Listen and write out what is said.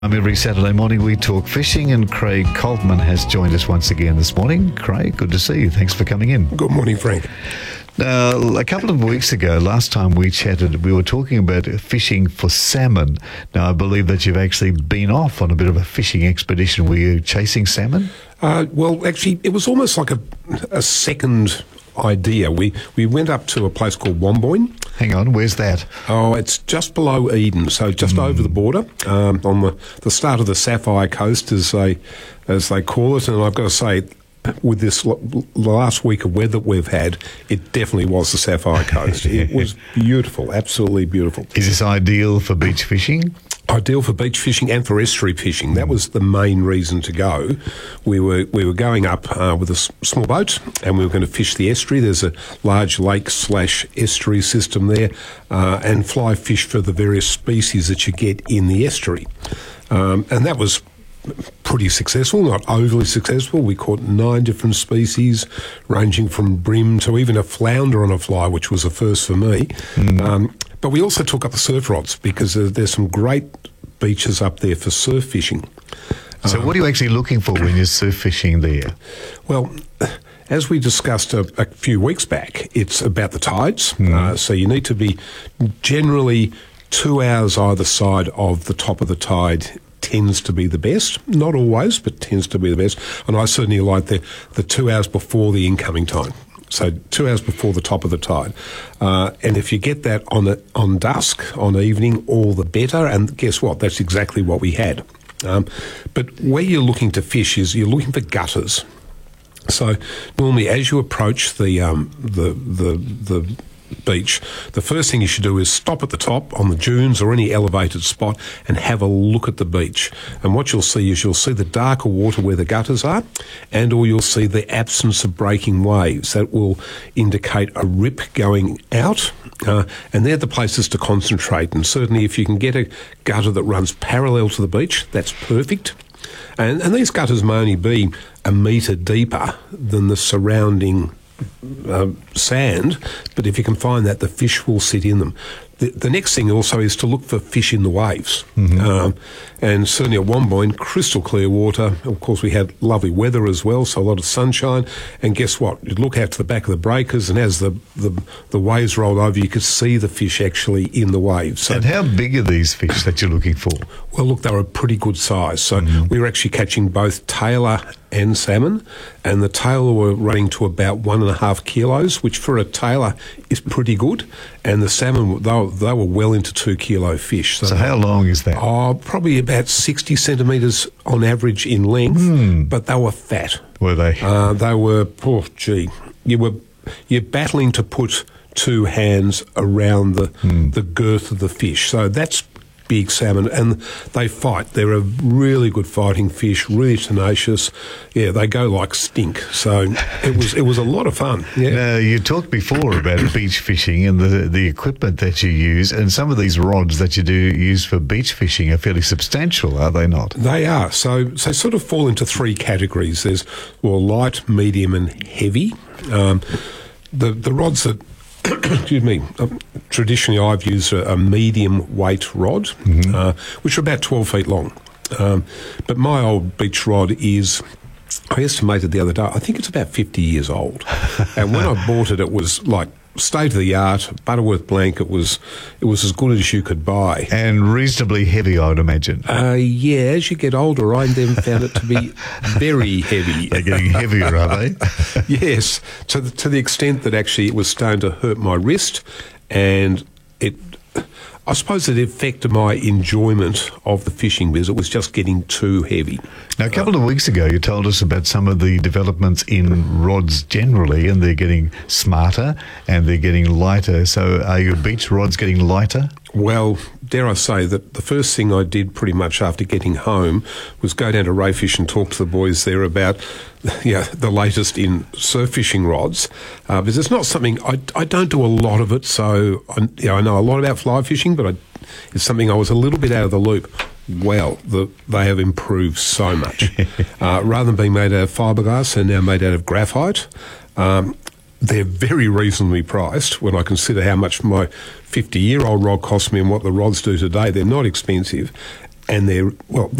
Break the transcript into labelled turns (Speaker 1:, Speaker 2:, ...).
Speaker 1: Every Saturday morning we talk fishing, and Craig Coltman has joined us once again this morning. Craig, good to see you. Thanks for coming in.
Speaker 2: Good morning, Frank.
Speaker 1: Now, a couple of weeks ago, last time we chatted, we were talking about fishing for salmon. Now, I believe that you've actually been off on a bit of a fishing expedition. Were you chasing salmon?
Speaker 2: Well, actually, it was almost like a second idea. We went up to a place called Womboyne.
Speaker 1: Hang on, where's that?
Speaker 2: Oh, it's just below Eden, so just over the border, on the start of the Sapphire Coast, as they call it. And I've got to say, with this last week of weather we've had, it definitely was the Sapphire Coast. It was beautiful, absolutely beautiful.
Speaker 1: Is this ideal for beach fishing?
Speaker 2: Ideal for beach fishing and for estuary fishing. That was the main reason to go. We were going up with a small boat, and we were going to fish the estuary. There's a large lake/estuary system there, and fly fish for the various species that you get in the estuary. And that was pretty successful, not overly successful. We caught 9 different species, ranging from bream to even a flounder on a fly, which was a first for me. But we also took up the surf rods, because there's some great beaches up there for surf fishing.
Speaker 1: So what are you actually looking for when you're surf fishing there?
Speaker 2: Well, as we discussed a few weeks back, it's about the tides. So you need to be generally 2 hours either side of the top of the tide. Tends to be the best. Not always, but tends to be the best. And I certainly like the 2 hours before the incoming tide. So 2 hours before the top of the tide. And if you get that on dusk, on evening, all the better. And guess what? That's exactly what we had. But where you're looking to fish is you're looking for gutters. So normally as you approach the beach, the first thing you should do is stop at the top on the dunes or any elevated spot and have a look at the beach. And what you'll see is the darker water where the gutters are, or you'll see the absence of breaking waves. That will indicate a rip going out, and they're the places to concentrate. And certainly if you can get a gutter that runs parallel to the beach, that's perfect. And these gutters may only be a metre deeper than the surrounding sand, but if you can find that, the fish will sit in them. The next thing also is to look for fish in the waves. And certainly at Womboyne, crystal clear water. Of course, we had lovely weather as well, so a lot of sunshine. And guess what? You'd look out to the back of the breakers, and as the waves rolled over, you could see the fish actually in the waves. So,
Speaker 1: and how big are these fish that you're looking for?
Speaker 2: Well, look, they were a pretty good size. So we were actually catching both tailor and salmon, and the tailor were running to about 1.5 kilos, which for a tailor is pretty good. And the salmon, they were well into 2 kilo fish.
Speaker 1: So how long is that?
Speaker 2: Oh, probably about 60 centimetres on average in length, but they were fat.
Speaker 1: Were they?
Speaker 2: They were, you're battling to put 2 hands around the girth of the fish. So that's big salmon, and they fight. They're a really good fighting fish, really tenacious. Yeah, they go like stink. So it was a lot of fun. Yeah.
Speaker 1: Now, you talked before about beach fishing and the equipment that you use, and some of these rods that you do use for beach fishing are fairly substantial, are they not?
Speaker 2: They are. So they sort of fall into 3 categories. There's light, medium, and heavy. The rods that excuse me, traditionally I've used a medium weight rod, which are about 12 feet long. But my old beach rod is, I estimated the other day, I think it's about 50 years old. And when I bought it, it was like state-of-the-art, Butterworth blank. It was as good as you could buy.
Speaker 1: And reasonably heavy, I would imagine.
Speaker 2: Yeah, as you get older, I then found it to be very heavy.
Speaker 1: They're getting heavier, are they?
Speaker 2: Yes, to the extent that actually it was starting to hurt my wrist, and I suppose it affected my enjoyment of the fishing because it was just getting too heavy.
Speaker 1: Now, a couple of weeks ago, you told us about some of the developments in rods generally, and they're getting smarter and they're getting lighter. So are your beach rods getting lighter?
Speaker 2: Well, dare I say that the first thing I did pretty much after getting home was go down to Rayfish and talk to the boys there about the latest in surf fishing rods, because it's not something, I don't do a lot of it, so I know a lot about fly fishing, but it's something I was a little bit out of the loop. Well, they have improved so much. Rather than being made out of fiberglass, they're now made out of graphite. They're very reasonably priced when I consider how much my 50-year-old rod cost me and what the rods do today. They're not expensive. and they're